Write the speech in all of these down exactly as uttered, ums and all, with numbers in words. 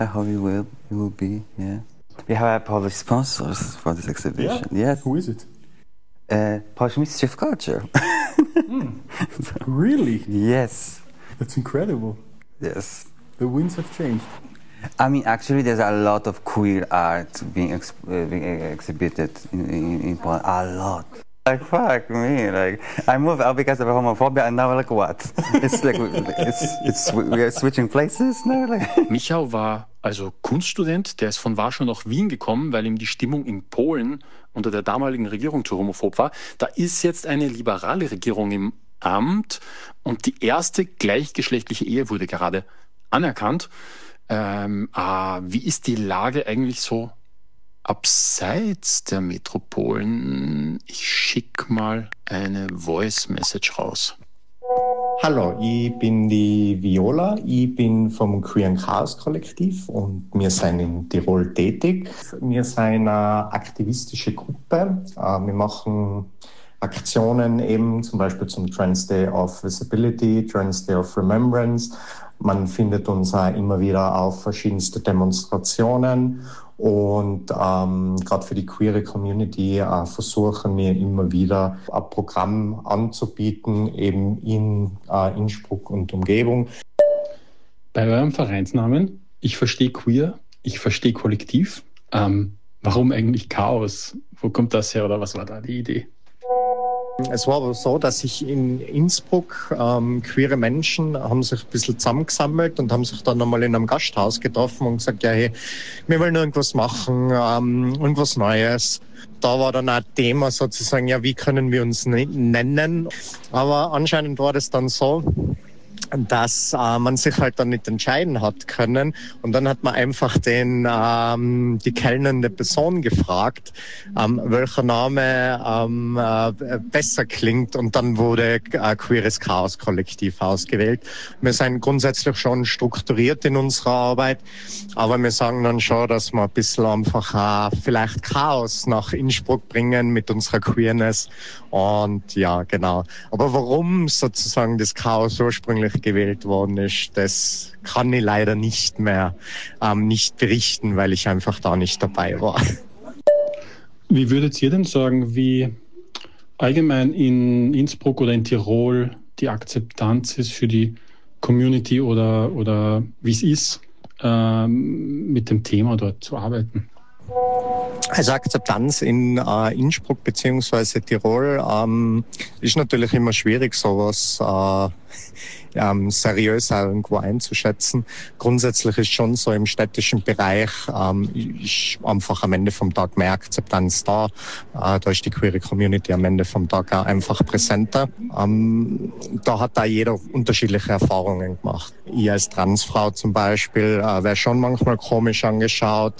How it will, it will be, yeah. We have published sponsors for this exhibition. Yeah? Yes. Who is it? Uh, Polish Ministry of Culture. mm. Really? Yes. That's incredible. Yes. The winds have changed. I mean, actually, there's a lot of queer art being, ex- uh, being exhibited in, in, in Poland. A lot. Like, fuck me. Like, I moved out because of homophobia, and now, like, what? It's like, it's, it's, we are switching places now. Like. Michał war also Kunststudent, der ist von Warschau nach Wien gekommen, weil ihm die Stimmung in Polen unter der damaligen Regierung zu homophob war. Da ist jetzt eine liberale Regierung im Amt und die erste gleichgeschlechtliche Ehe wurde gerade anerkannt. Ähm, äh, wie ist die Lage eigentlich so abseits der Metropolen? Ich schicke mal eine Voice-Message raus. Hallo, ich bin die Viola, ich bin vom Queer Chaos Kollektiv und wir sind in Tirol tätig. Wir sind eine aktivistische Gruppe. Wir machen Aktionen eben zum Beispiel zum Trans Day of Visibility, Trans Day of Remembrance. Man findet uns auch immer wieder auf verschiedenste Demonstrationen und ähm, gerade für die queere Community äh, versuchen wir immer wieder ein Programm anzubieten, eben in äh, Innsbruck und Umgebung. Bei eurem Vereinsnamen, ich verstehe queer, ich verstehe Kollektiv. Ähm, warum eigentlich Chaos? Wo kommt das her oder was war da die Idee? Es war aber so, dass sich in Innsbruck ähm, queere Menschen haben sich ein bisschen zusammengesammelt und haben sich dann nochmal in einem Gasthaus getroffen und gesagt, ja, hey, wir wollen irgendwas machen, ähm, irgendwas Neues. Da war dann auch Thema sozusagen, ja, wie können wir uns nennen? Aber anscheinend war das dann so, dass äh, man sich halt dann nicht entscheiden hat können. Und dann hat man einfach den ähm, die kellnernde Person gefragt, ähm, welcher Name ähm, äh, besser klingt. Und dann wurde äh, Queeres Chaos Kollektiv ausgewählt. Wir sind grundsätzlich schon strukturiert in unserer Arbeit, aber wir sagen dann schon, dass wir ein bisschen einfach äh, vielleicht Chaos nach Innsbruck bringen mit unserer Queerness. Und ja, genau. Aber warum sozusagen das Chaos ursprünglich gewählt worden ist, das kann ich leider nicht mehr ähm, nicht berichten, weil ich einfach da nicht dabei war. Wie würdet ihr denn sagen, wie allgemein in Innsbruck oder in Tirol die Akzeptanz ist für die Community oder, oder wie es ist, ähm, mit dem Thema dort zu arbeiten? Also Akzeptanz in äh, Innsbruck bzw. Tirol ähm, ist natürlich immer schwierig, sowas äh, ähm, seriös irgendwo einzuschätzen. Grundsätzlich ist schon so im städtischen Bereich ähm, ist einfach am Ende vom Tag mehr Akzeptanz da. Äh, da ist die queere Community am Ende vom Tag auch einfach präsenter. Ähm, da hat da jeder unterschiedliche Erfahrungen gemacht. Ich als Transfrau zum Beispiel äh, wäre schon manchmal komisch angeschaut.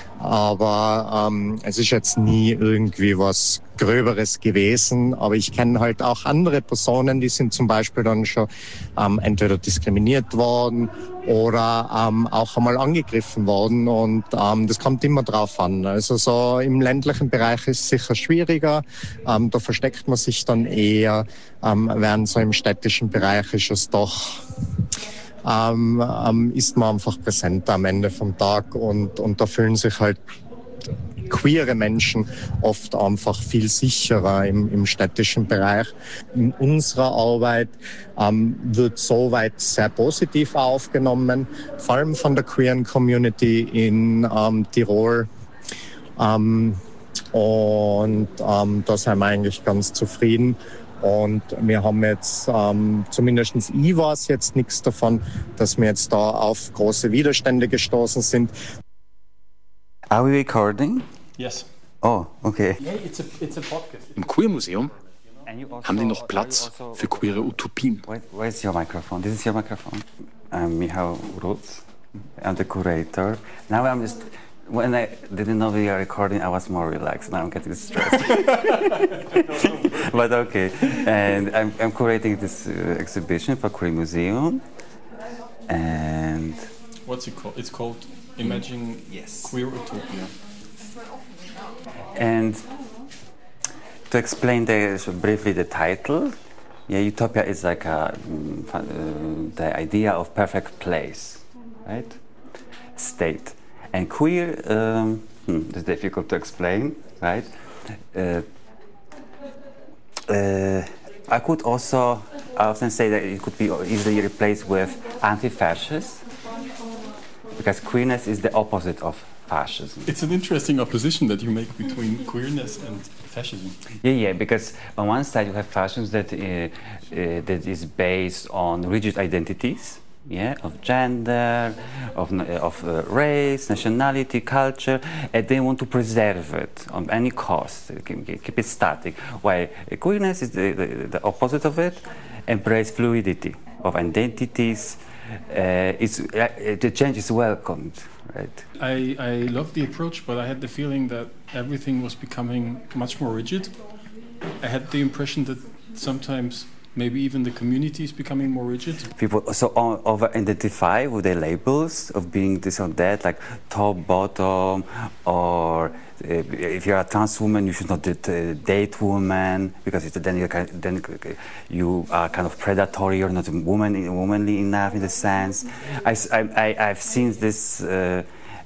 Aber ähm, es ist jetzt nie irgendwie was Gröberes gewesen. Aber ich kenne halt auch andere Personen, die sind zum Beispiel dann schon ähm, entweder diskriminiert worden oder ähm, auch einmal angegriffen worden. Und ähm, das kommt immer drauf an. Also so im ländlichen Bereich ist es sicher schwieriger. Ähm, da versteckt man sich dann eher. Ähm, während so im städtischen Bereich ist es doch... Ähm, ähm, ist man einfach präsent am Ende vom Tag und, und da fühlen sich halt queere Menschen oft einfach viel sicherer im, im städtischen Bereich. In unserer Arbeit ähm, wird soweit sehr positiv aufgenommen, vor allem von der queeren Community in ähm, Tirol. Ähm, und ähm, da sind wir eigentlich ganz zufrieden. Und wir haben jetzt, ähm, zumindest ich weiß jetzt nichts davon, dass wir jetzt da auf große Widerstände gestoßen sind. Are we recording? Yes. Oh, okay. Yeah, it's a, it's a podcast. Im Queer-Museum haben die noch Platz für queere Utopien. Where, where's your microphone? This is your microphone. I'm Michał Rutz. I'm the curator. Now I'm just... When I didn't know we are recording, I was more relaxed. Now I'm getting stressed. But okay. And I'm, I'm curating this uh, exhibition for Queer Museum. And... What's it called? It's called Imagine yes. Queer Utopia. And to explain the, so briefly the title, yeah, utopia is like a, uh, the idea of perfect place, right? state. And queer, um, hmm, it's difficult to explain, right? Uh, uh, I could also often say that it could be easily replaced with anti-fascist, because queerness is the opposite of fascism. It's an interesting opposition that you make between queerness and fascism. Yeah, yeah, because on one side you have fascism that uh, uh, that is based on rigid identities, yeah, of gender, of of uh, race, nationality, culture, and they want to preserve it on any cost, keep it static. While queerness is the, the, the opposite of it, embrace fluidity of identities. Uh, it's, uh, the change is welcomed, right? I, I love the approach, but I had the feeling that everything was becoming much more rigid. I had the impression that sometimes maybe even the community is becoming more rigid. People also over-identify with their labels of being this or that, like top, bottom, or uh, if you're a trans woman, you should not date women, because then, you can, then you are kind of predatory, you're not woman, womanly enough in the sense. I, I, I've seen this uh,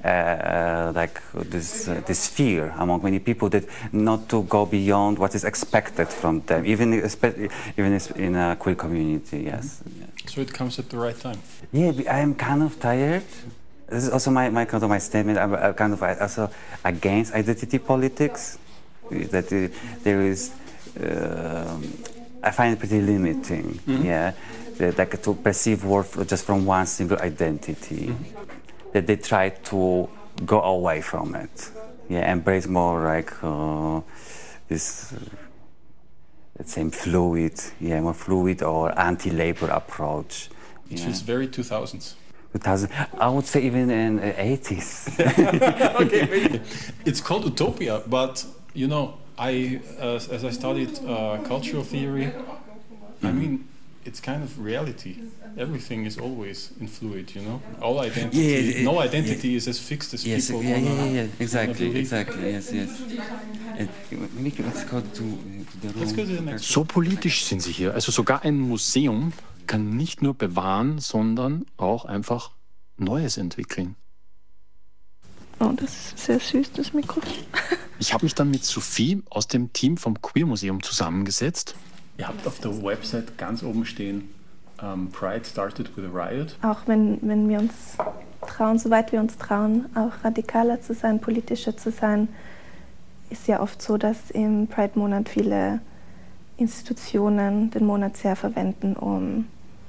Uh, like this, uh, this fear among many people that not to go beyond what is expected from them, even even in a queer community. Yes. Mm-hmm. So it comes at the right time. Yeah, I am kind of tired. This is also my, my kind of my statement. I'm, I'm kind of also against identity politics. That uh, there is, uh, I find it pretty limiting. Mm-hmm. Yeah, that, like to perceive worth just from one single identity. Mm-hmm. That they try to go away from it, yeah, embrace more like uh, this, uh, let's say, fluid, yeah, more fluid or anti-labor approach. It yeah. feels very two thousands. two thousand, I would say even in the eighties. Okay, maybe. It's called utopia, but you know, I uh, as I studied uh, cultural theory, I mean, it's kind of reality. Everything is always in fluid, you know. All identity, yeah, it, no identity yeah. is as fixed as yes, people. Yeah, wanna, yeah, yeah, exactly, exactly, yes, yes. And let's go to the room. Let's go to the next. So politisch sind sie hier. Also sogar ein Museum kann nicht nur bewahren, sondern auch einfach Neues entwickeln. Oh, das ist sehr süß, das Mikrofon. Ich habe mich dann mit Sophie aus dem Team vom Queer Museum zusammengesetzt. Ihr habt auf der Website ganz oben stehen, um, Pride started with a riot. Auch wenn, wenn wir uns trauen, soweit wir uns trauen, auch radikaler zu sein, politischer zu sein, ist ja oft so, dass im Pride-Monat viele Institutionen den Monat sehr verwenden, um,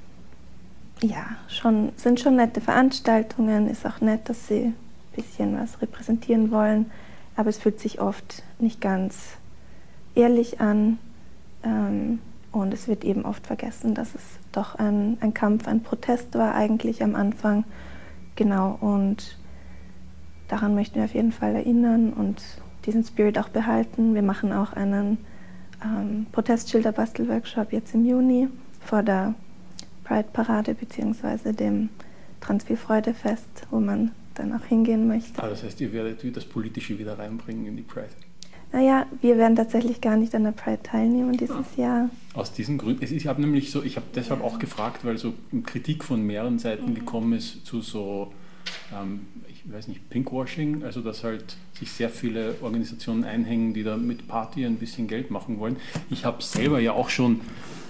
ja, schon, sind schon nette Veranstaltungen, ist auch nett, dass sie ein bisschen was repräsentieren wollen, aber es fühlt sich oft nicht ganz ehrlich an. Ähm, und es wird eben oft vergessen, dass es doch ein, ein Kampf, ein Protest war eigentlich am Anfang. Genau, und daran möchten wir auf jeden Fall erinnern und diesen Spirit auch behalten. Wir machen auch einen ähm, Protestschilder-Bastel-Workshop jetzt im Juni vor der Pride-Parade bzw. dem Transviel-Freude-Fest, wo man dann auch hingehen möchte. Ah, das heißt, ihr werdet das Politische wieder reinbringen in die Pride? Naja, wir werden tatsächlich gar nicht an der Pride teilnehmen dieses ah. Jahr. Aus diesen Gründen. Ich habe nämlich so, ich habe deshalb auch gefragt, weil so Kritik von mehreren Seiten mhm. gekommen ist zu so, ähm, ich weiß nicht, Pinkwashing, also dass halt sich sehr viele Organisationen einhängen, die da mit Party ein bisschen Geld machen wollen. Ich habe selber ja auch schon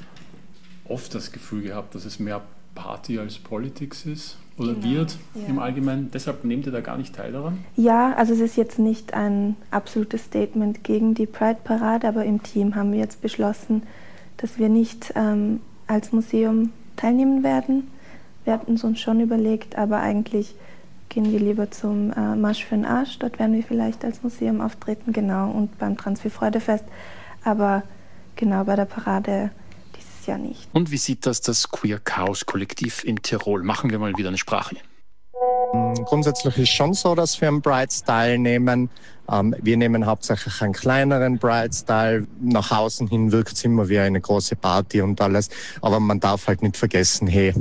oft das Gefühl gehabt, dass es mehr Party als Politics ist. Oder genau, wird ja. im Allgemeinen. Deshalb nehmt ihr da gar nicht teil daran? Ja, also es ist jetzt nicht ein absolutes Statement gegen die Pride-Parade, aber im Team haben wir jetzt beschlossen, dass wir nicht ähm, als Museum teilnehmen werden. Wir hatten es uns schon überlegt, aber eigentlich gehen wir lieber zum äh, Marsch für den Arsch. Dort werden wir vielleicht als Museum auftreten, genau, und beim Transviel-Freude-Fest. Aber genau bei der Parade ja nicht. Und wie sieht das das Queer Chaos Kollektiv in Tirol? Machen wir mal wieder eine Sprache. Grundsätzlich ist schon so, dass wir am Brides teilnehmen. Ähm, wir nehmen hauptsächlich einen kleineren Brides teil. Nach außen hin wirkt es immer wie eine große Party und alles. Aber man darf halt nicht vergessen, hey,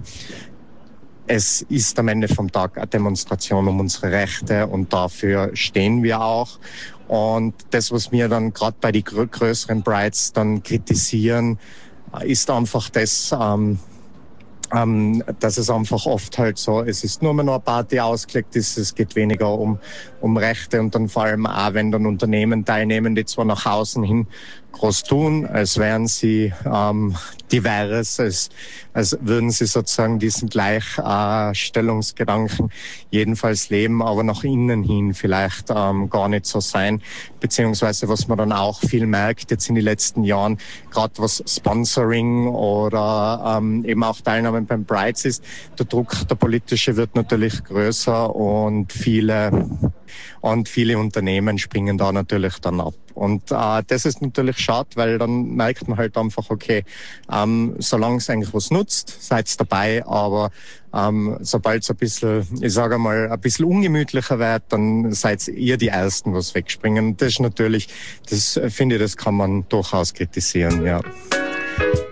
es ist am Ende vom Tag eine Demonstration um unsere Rechte und dafür stehen wir auch. Und das, was wir dann gerade bei den größeren Brides dann kritisieren, ist einfach das, ähm, Ähm, dass es einfach oft halt so, es ist nur mehr noch eine Party ausgelegt ist, es geht weniger um, um Rechte und dann vor allem auch, wenn dann Unternehmen teilnehmen, die zwar nach außen hin groß tun, als wären sie ähm, divers, als, als würden sie sozusagen diesen Gleichstellungsgedanken jedenfalls leben, aber nach innen hin vielleicht ähm, gar nicht so sein, beziehungsweise was man dann auch viel merkt jetzt in den letzten Jahren, gerade was Sponsoring oder ähm, eben auch Teilnahme beim Brides ist, der Druck, der politische wird natürlich größer und viele und viele Unternehmen springen da natürlich dann ab. Und äh, das ist natürlich schade, weil dann merkt man halt einfach, okay, ähm, solange es eigentlich was nutzt, seid dabei, aber ähm, sobald es ein bisschen, ich sage mal, ein bisschen ungemütlicher wird, dann seid ihr die Ersten, was wegspringen. Und das ist natürlich, das finde ich, das kann man durchaus kritisieren, ja.